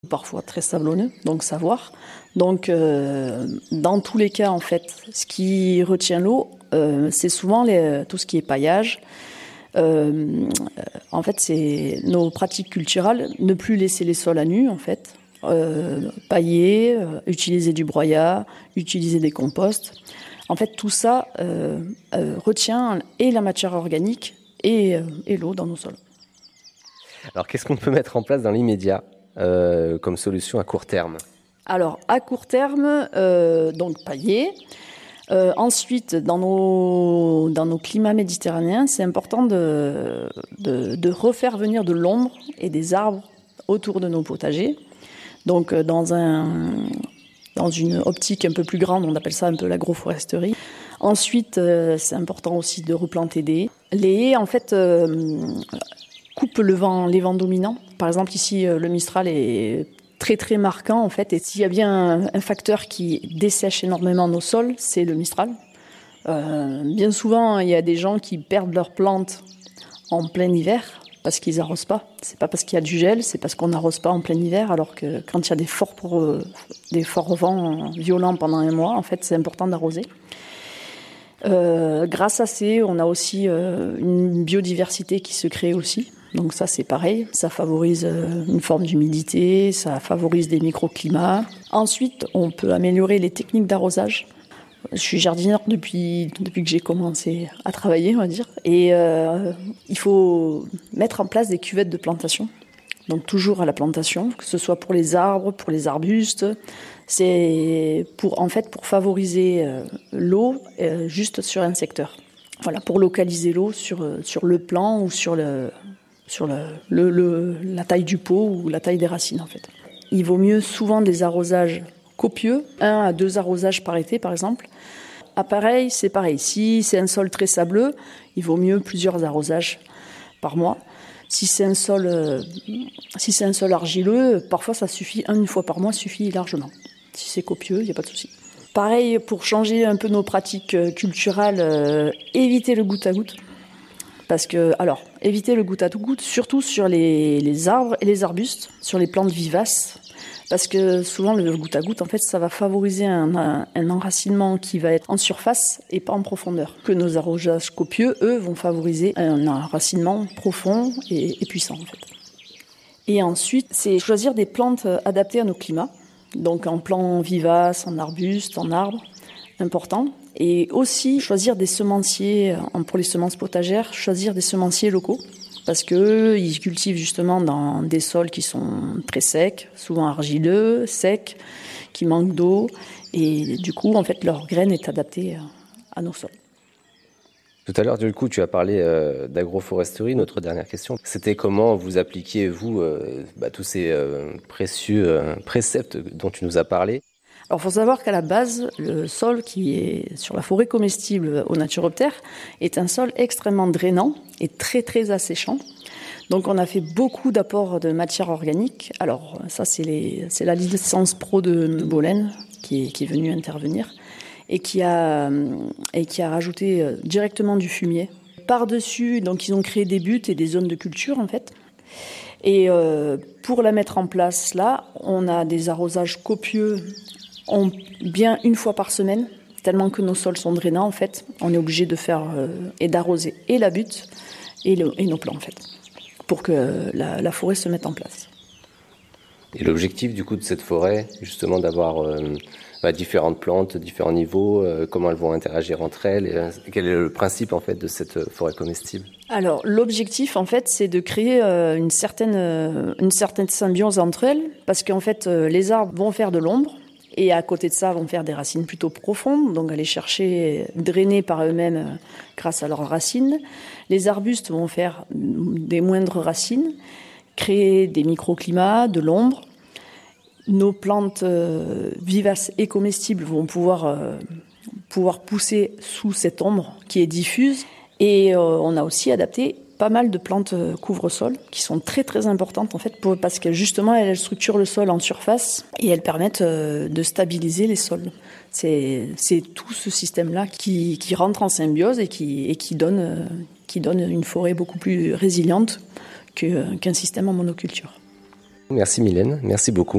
parfois très sablonneux, donc savoir. Donc, dans tous les cas, en fait, ce qui retient l'eau, c'est souvent tout ce qui est paillage. En fait, c'est nos pratiques culturelles, ne plus laisser les sols à nu, en fait, pailler, utiliser du broyat, utiliser des composts. En fait, tout ça retient et la matière organique et l'eau dans nos sols. Alors, qu'est-ce qu'on peut mettre en place dans l'immédiat comme solution à court terme ? Alors, à court terme, donc pailler. Ensuite, dans nos climats méditerranéens, c'est important de refaire venir de l'ombre et des arbres autour de nos potagers. Donc, dans une optique un peu plus grande, on appelle ça un peu l'agroforesterie. Ensuite, c'est important aussi de replanter des haies. Les haies, en fait, coupent les vents dominants. Par exemple, ici, le Mistral est très très marquant en fait, et s'il y a bien un facteur qui dessèche énormément nos sols, c'est le Mistral. Bien souvent, il y a des gens qui perdent leurs plantes en plein hiver parce qu'ils n'arrosent pas. C'est pas parce qu'il y a du gel, c'est parce qu'on n'arrose pas en plein hiver, alors que quand il y a des forts vents violents pendant un mois, en fait, c'est important d'arroser. Grâce à ces, on a aussi une biodiversité qui se crée aussi. Donc ça, c'est pareil, ça favorise une forme d'humidité, ça favorise des microclimats. Ensuite, on peut améliorer les techniques d'arrosage. Je suis jardinière depuis que j'ai commencé à travailler, on va dire. Et il faut mettre en place des cuvettes de plantation. Donc toujours à la plantation, que ce soit pour les arbres, pour les arbustes. C'est pour favoriser l'eau juste sur un secteur. Voilà, pour localiser l'eau sur le plan ou sur la taille du pot ou la taille des racines en fait. Il vaut mieux souvent des arrosages copieux, 1 à 2 arrosages par été par exemple. Pareil, c'est pareil. Si c'est un sol très sableux, il vaut mieux plusieurs arrosages par mois. Si c'est un sol argileux, parfois ça suffit, une fois par mois suffit largement. Si c'est copieux, il n'y a pas de souci. Pareil, pour changer un peu nos pratiques culturelles, éviter le goutte à goutte. Éviter le goutte à goutte, surtout sur les arbres et les arbustes, sur les plantes vivaces. Parce que souvent, le goutte à goutte, en fait, ça va favoriser un enracinement qui va être en surface et pas en profondeur. Que nos arrosages copieux, eux, vont favoriser un enracinement profond et puissant, en fait. Et ensuite, c'est choisir des plantes adaptées à nos climats. Donc, en plants vivaces, en arbustes, en arbres, important. Et aussi, choisir des semenciers, pour les semences potagères, choisir des semenciers locaux. Parce qu'ils cultivent justement dans des sols qui sont très secs, souvent argileux, secs, qui manquent d'eau. Et du coup, en fait, leur graine est adaptée à nos sols. Tout à l'heure, du coup, tu as parlé d'agroforesterie. Notre dernière question, c'était comment vous appliquiez, vous, tous ces précieux préceptes dont tu nous as parlé. Alors, il faut savoir qu'à la base, le sol qui est sur la forêt comestible aux naturoptères est un sol extrêmement drainant et très, très asséchant. Donc, on a fait beaucoup d'apports de matière organique. Alors, ça, c'est la licence pro de Bolène qui est venue intervenir et qui a rajouté directement du fumier. Par-dessus, donc, ils ont créé des buttes et des zones de culture, en fait. Et pour la mettre en place, là, on a des arrosages copieux bien une fois par semaine, tellement que nos sols sont drainants en fait. On est obligé de faire et d'arroser et la butte et nos plants en fait, pour que la forêt se mette en place. Et l'objectif du coup de cette forêt, justement d'avoir différentes plantes, différents niveaux, comment elles vont interagir entre elles, quel est le principe en fait de cette forêt comestible ? Alors l'objectif en fait c'est de créer une certaine symbiose entre elles, parce qu'en fait les arbres vont faire de l'ombre. Et à côté de ça, vont faire des racines plutôt profondes, donc aller chercher, drainer par eux-mêmes grâce à leurs racines. Les arbustes vont faire des moindres racines, créer des microclimats, de l'ombre. Nos plantes vivaces et comestibles vont pouvoir pousser sous cette ombre qui est diffuse. Et on a aussi adapté pas mal de plantes couvre-sol qui sont très très importantes en fait parce que justement elles structurent le sol en surface et elles permettent de stabiliser les sols. C'est tout ce système-là qui rentre en symbiose et qui donne une forêt beaucoup plus résiliente qu'un système en monoculture. Merci Mylène, merci beaucoup.